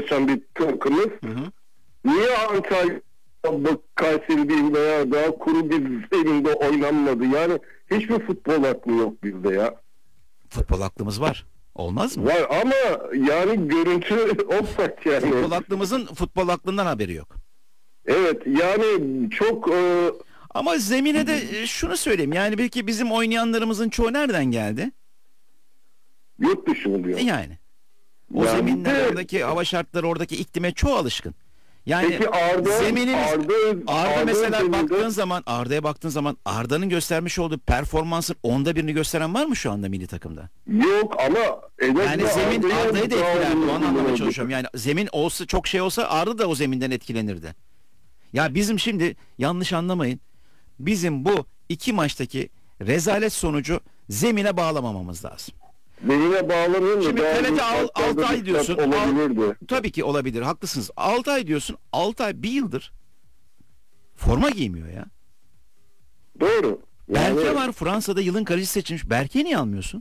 yarışan bir takımız. Niye Antalya, Kayseri değil veya daha kuru bir zeminde oynanmadı? Yani hiçbir futbol aklı yok bizde ya. Futbol aklımız var. Olmaz mı? Var ama yani görüntü offside yani. Futbol aklımızın futbol aklından haberi yok. Evet yani çok... Ama zemine de şunu söyleyeyim. Yani belki bizim oynayanlarımızın çoğu nereden geldi? Yurt dışı oluyor. Yani. O Yani zeminler, oradaki hava şartları, oradaki iklime çoğu alışkın. Yani peki Arda mesela zeminde... Arda'ya baktığın zaman Arda'nın göstermiş olduğu performansın 1/10'ını gösteren var mı şu anda milli takımda? Yok ama... Yani zemin Arda'yı da etkilerdi. Onu anlamaya oldu. çalışıyorum. Yani zemin olsa, çok şey olsa Arda da o zeminden etkilenirdi. Ya bizim şimdi yanlış anlamayın. Bizim bu 2 maçtaki rezalet sonucu zemine bağlamamamız lazım. Zemine bağlanıyor mu? Şimdi kaleci 6 ay diyorsun. Olabilirdi. Tabii ki olabilir. Haklısınız. 6 ay diyorsun. 6 ay, bir yıldır forma giymiyor ya. Doğru. Yani... Berke var, Fransa'da yılın kalecisi seçilmiş. Berke'yi niye almıyorsun?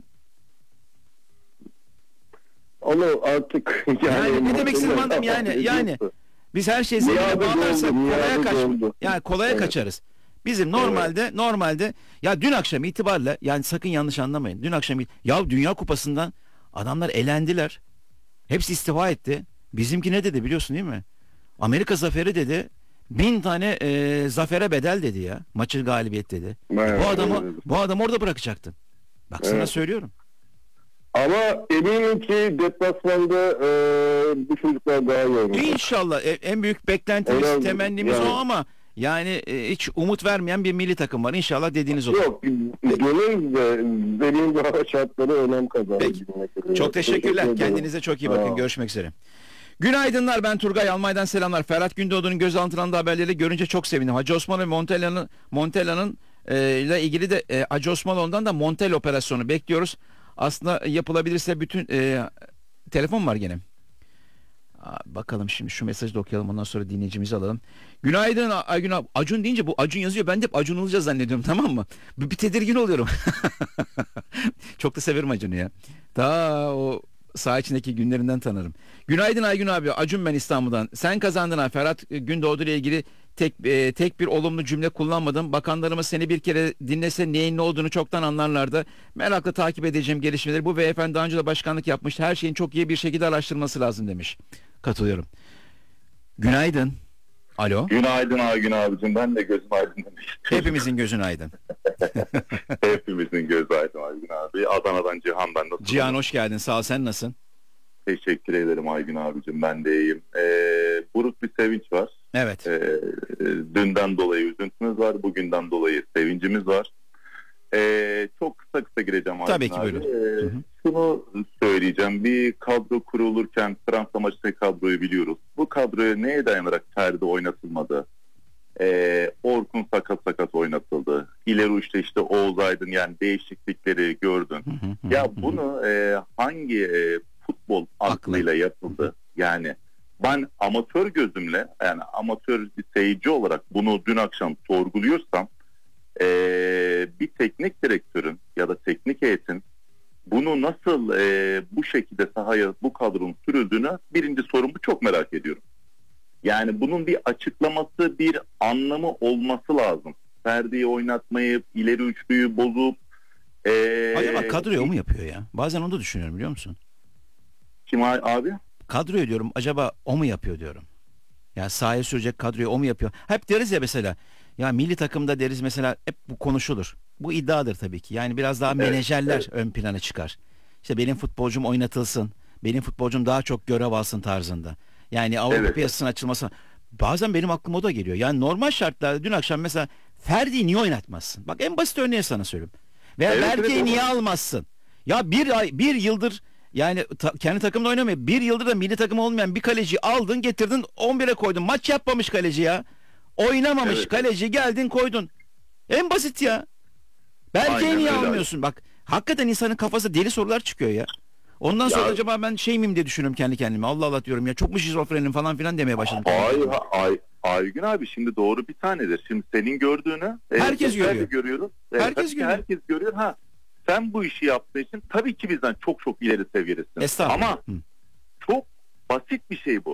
Onu artık Yani ne demek istediğimi anladım yani biz her şeyi zemine bağlarsak kolaya kaçarız. Bizim normalde ya dün akşam itibariyle, yani sakın yanlış anlamayın. Dün akşam ya Dünya Kupası'ndan adamlar elendiler. Hepsi istifa etti. Bizimki ne dedi biliyorsun değil mi? Amerika zaferi dedi. 1000 tane zafere bedel dedi ya. Maçı galibiyet dedi. Bu adamı orada bırakacaktın. Bak sana söylüyorum. Ama eminim ki deplasmanda bu çocuklar daha iyi oynar. İnşallah en büyük beklentimiz, temennimiz o ama yani hiç umut vermeyen bir milli takım var. İnşallah dediğiniz olur. Yok, gönül ve zemin hava şartları önem kazandı. Peki. Çok teşekkürler. Kendinize çok iyi bakın. Görüşmek üzere. Günaydınlar, ben Turgay, Almanya'dan selamlar. Ferhat Gündoğdu'nun gözaltına alındığı haberleri görünce çok sevindim. Hacı Osman ve Montella'nın ile ilgili de Hacı Osmanoğlu'ndan da Montella operasyonu bekliyoruz. Aslında yapılabilirse bütün telefon var gene. Bakalım şimdi şu mesajı da okuyalım, ondan sonra dinleyicimizi alalım. Günaydın Aygün abi. Acun deyince bu Acun yazıyor. Ben de hep Acun olacağız zannediyorum, tamam mı? Bir tedirgin oluyorum. Çok da severim Acun'u ya. Ta o saha içindeki günlerinden tanırım. Günaydın Aygün abi. Acun ben İstanbul'dan. Sen kazandın ha. Ferhat Gündoğdu ile ilgili tek bir olumlu cümle kullanmadım. Bakanlarımız seni bir kere dinlese neyin ne olduğunu çoktan anlarlardı. Merakla takip edeceğim gelişmeleri. Bu beyefendi daha önce de başkanlık yapmış. Her şeyin çok iyi bir şekilde araştırması lazım demiş. Katılıyorum. Günaydın. Alo. Günaydın Aygün abicim. Ben de gözüm aydın demiştim. Hepimizin gözün aydın. Hepimizin gözü aydın Aygün abi. Adana'dan Cihan ben. Nasılsın? Cihan hoş geldin. Sağ ol, sen nasılsın? Teşekkür ederim Aygün abicim. Ben de iyiyim. Buruk bir sevinç var. Evet. Dünden dolayı üzüntümüz var. Bugünden dolayı sevincimiz var. Çok kısa gireceğim Aygün Tabii ki abi. buyurun. Şunu söyleyeceğim. Bir kadro kurulurken Fransa maçındaki kadroyu biliyoruz. Bu kadroya neye dayanarak Ferdi oynatılmadı? Orkun sakat oynatıldı. İleri uçta işte Oğuz Aydın, yani değişiklikleri gördün. Ya bunu hangi futbol aklıyla yapıldı? Yani ben amatör gözümle, yani amatör bir seyirci olarak bunu dün akşam sorguluyorsam bir teknik direktörün ya da teknik heyetin bunu nasıl bu şekilde sahaya bu kadronun sürüldüğünü, birinci sorun bu, çok merak ediyorum. Yani bunun bir açıklaması, bir anlamı olması lazım. Ferdi'yi oynatmayıp ileri üçlüyü bozup acaba kadroyu o mu yapıyor ya? Bazen onu da düşünüyorum, biliyor musun? Kim abi? Kadroyu diyorum, acaba o mu yapıyor diyorum. Ya sahaya sürecek kadroyu o mu yapıyor? Hep deriz ya mesela, ya milli takımda deriz mesela, hep bu konuşulur. Bu iddiadır tabii ki. Yani biraz daha menajerler ön plana çıkar. İşte benim futbolcum oynatılsın, benim futbolcum daha çok görev alsın tarzında. Yani Avrupa piyasasının açılması. Bazen benim aklıma o da geliyor. Yani normal şartlarda dün akşam mesela Ferdi'yi niye oynatmazsın? Bak en basit örneği sana söyleyeyim. Veya Berke'yi niye almazsın? Ya bir yıldır yani kendi takımda oynamıyor. Bir yıldır da milli takım olmayan bir kaleci aldın, getirdin 11'e koydun. Maç yapmamış kaleci ya. Oynamamış kaleci, geldin koydun. En basit ya. Berke'yi niye almıyorsun? Bak hakikaten insanın kafasında deli sorular çıkıyor ya. Ondan sonra acaba ben şey miyim diye düşünüyorum kendi kendime. Allah Allah diyorum ya, çok mu şizofrenim falan filan demeye başladım. Aygün abi şimdi doğru bir tanedir. Şimdi senin gördüğünü herkes görüyor. Görüyoruz. Herkes görüyor. Herkes görüyor. Sen bu işi yaptığı için tabii ki bizden çok ileri seviyedesin. Ama çok basit bir şey bu.